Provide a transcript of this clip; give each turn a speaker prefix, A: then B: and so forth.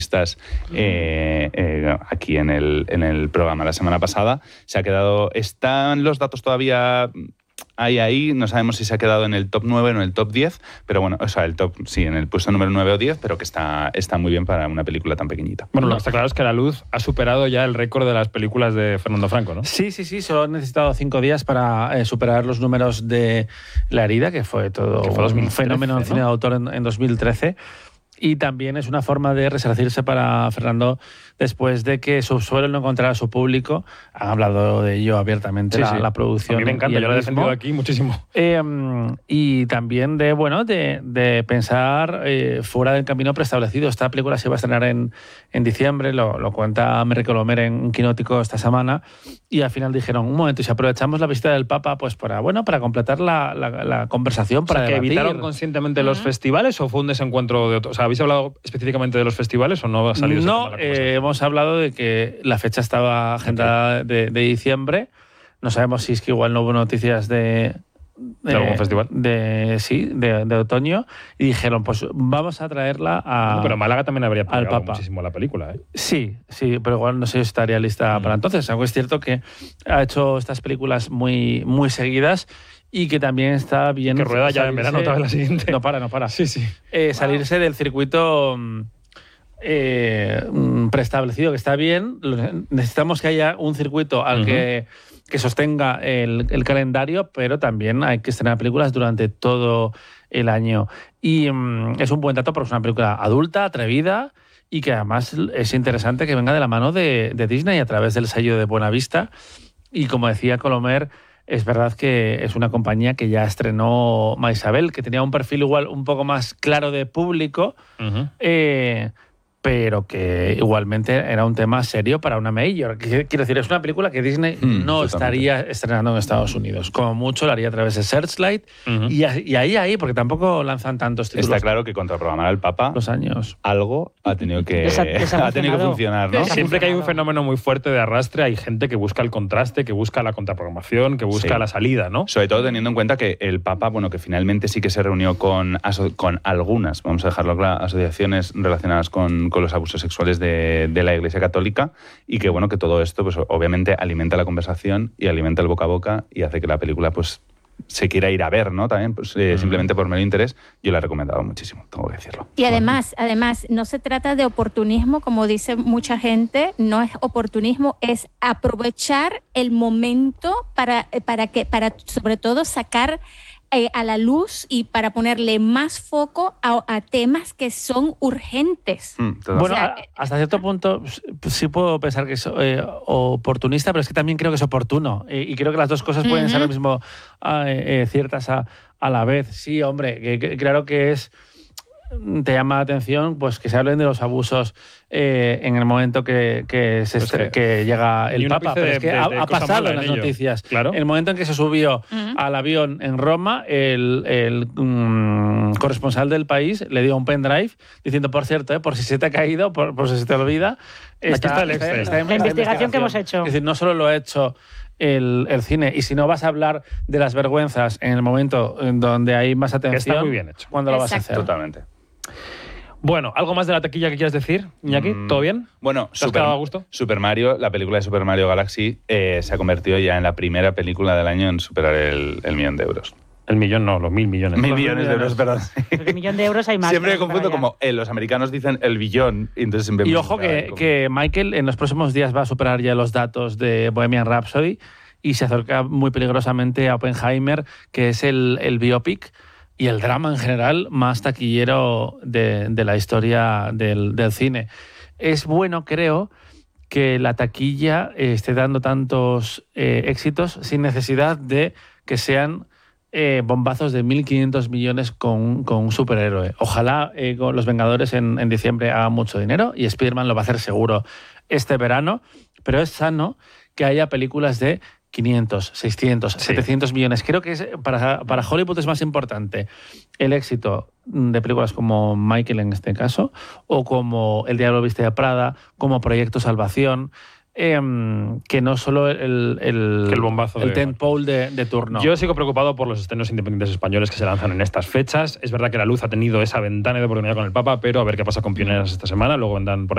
A: aquí en el programa la semana pasada. Están los datos todavía ahí, no sabemos si se ha quedado en el top 9 o en el top 10, pero bueno, o sea, el top, sí, en el puesto número 9 o 10, pero que está muy bien para una película tan pequeñita.
B: Bueno, lo que está claro es que La Luz ha superado ya el récord de las películas de Fernando Franco, ¿no?
C: Sí, solo han necesitado 5 días para superar los números de La Herida, que fue todo un fenómeno en cine de autor en 2013. Y también es una forma de resarcirse para Fernando después de que Subsuelo no encontrara a su público. Han hablado de ello abiertamente, la producción.
B: A mí me encanta, yo lo he defendido aquí muchísimo.
C: Y también de pensar fuera del camino preestablecido. Esta película se va a estrenar en diciembre, lo cuenta Merry Colomer en Quinótico esta semana, y al final dijeron, un momento, y si aprovechamos la visita del Papa pues para completar la conversación, para debatir.
B: ¿Que evitaron conscientemente los festivales o fue un desencuentro de otros? O sea, ¿habéis hablado específicamente de los festivales o no ha salido?
C: No, hemos hablado de que la fecha estaba agendada de diciembre. No sabemos si es que igual no hubo noticias de
B: algún festival.
C: De otoño. Y dijeron, pues vamos a traerla a...
B: No, pero Málaga también habría pegado muchísimo la película, ¿eh?
C: Sí, pero igual no sé si estaría lista para entonces. Aunque es cierto que ha hecho estas películas muy, muy seguidas y que también está bien...
B: Que rueda ya en verano otra vez la siguiente.
C: No para.
B: Sí.
C: Salirse del circuito preestablecido, que está bien. Necesitamos que haya un circuito al que sostenga el calendario, pero también hay que estrenar películas durante todo el año. Y es un buen dato porque es una película adulta, atrevida, y que además es interesante que venga de la mano de Disney a través del sello de Buenavista. Y como decía Colomer, es verdad que es una compañía que ya estrenó Maisabel, que tenía un perfil igual un poco más claro de público, pero que igualmente era un tema serio para una major. Quiero decir, es una película que Disney no estaría estrenando en Estados Unidos. Como mucho lo haría a través de Searchlight y ahí, porque tampoco lanzan tantos títulos.
A: Está claro que contra programar al Papa
C: los años.
A: Algo ha tenido que funcionar, ¿no?
B: Siempre que hay un fenómeno muy fuerte de arrastre, hay gente que busca el contraste, que busca la contraprogramación, que busca la salida, ¿no?
A: Sobre todo teniendo en cuenta que el Papa, bueno, que finalmente sí que se reunió con algunas, vamos a dejarlo claro, asociaciones relacionadas con los abusos sexuales de la Iglesia Católica, y que bueno, que todo esto pues obviamente alimenta la conversación y alimenta el boca a boca y hace que la película pues se quiera ir a ver, ¿no? También pues, simplemente por mero interés. Yo la he recomendado muchísimo, tengo que decirlo.
D: Y además no se trata de oportunismo, como dice mucha gente, no es oportunismo, es aprovechar el momento para sobre todo sacar a la luz y para ponerle más foco a temas que son urgentes.
C: Bueno, hasta cierto punto sí puedo pensar que es oportunista, pero es que también creo que es oportuno. Y creo que las dos cosas pueden ser lo mismo ciertas a la vez. Sí, hombre, claro que te llama la atención pues que se hablen de los abusos en el momento que llega el Papa. Pero es que ha pasado en las noticias.
B: Claro.
C: El momento en que se subió al avión en Roma, el corresponsal del País le dio un pendrive diciendo, por cierto, por si se te ha caído, por si se te olvida,
B: aquí está el extra.
E: La investigación que hemos hecho.
C: Es decir, no solo lo ha hecho el cine, y si no vas a hablar de las vergüenzas en el momento en donde hay más atención,
B: está muy bien hecho.
C: ¿Cuándo lo vas a hacer?
A: Totalmente.
B: Bueno, ¿algo más de la taquilla que quieras decir, Iñaki? ¿Todo bien?
A: Bueno,
B: ¿te has quedado a gusto?
A: Super Mario, la película de Super Mario Galaxy, se ha convertido ya en la primera película del año en superar el 1.000.000 de euros.
B: El millón no, los 1.000 millones.
A: 1.000 millones de euros, perdón.
E: Porque 1.000.000 de euros hay más.
A: Siempre me confundo como los americanos dicen el billón. Y
C: ojo que Michael en los próximos días va a superar ya los datos de Bohemian Rhapsody y se acerca muy peligrosamente a Oppenheimer, que es el biopic y el drama en general más taquillero de la historia del cine. Es bueno, creo, que la taquilla esté dando tantos éxitos sin necesidad de que sean bombazos de 1.500 millones con un superhéroe. Ojalá con Los Vengadores en diciembre haga mucho dinero, y Spider-Man lo va a hacer seguro este verano, pero es sano que haya películas de 500, 600, 700 millones. Creo que para Hollywood es más importante el éxito de películas como Michael en este caso, o como El Diablo Viste a Prada, como Proyecto Salvación, que no solo el
B: bombazo
C: el tentpole de turno.
B: Yo sigo preocupado por los estrenos independientes españoles que se lanzan en estas fechas. Es verdad que La Luz ha tenido esa ventana de oportunidad con el Papa, pero a ver qué pasa con Pioneras esta semana. Luego vendrán por